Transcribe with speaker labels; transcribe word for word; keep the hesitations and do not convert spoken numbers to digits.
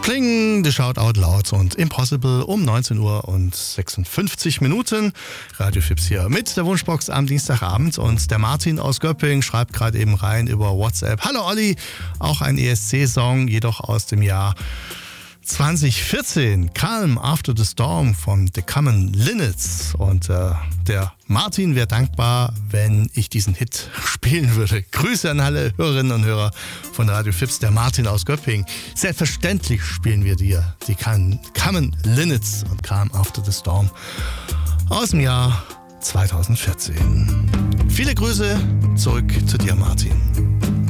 Speaker 1: Kling, The Shout Out Loud und Impossible um neunzehn Uhr und sechsundfünfzig Minuten. Radio Fips hier mit der Wunschbox am Dienstagabend. Und der Martin aus Göppingen schreibt gerade eben rein über WhatsApp. Hallo Olli, auch ein E S C-Song, jedoch aus dem Jahr zwanzig vierzehn, Calm After the Storm von The Common Linnets. Und äh, der Martin wäre dankbar, wenn ich diesen Hit spielen würde. Grüße an alle Hörerinnen und Hörer von Radio Fips, der Martin aus Göppingen. Selbstverständlich spielen wir dir die Common Linnets und Calm After the Storm aus dem Jahr zwanzig vierzehn. Viele Grüße zurück zu dir, Martin.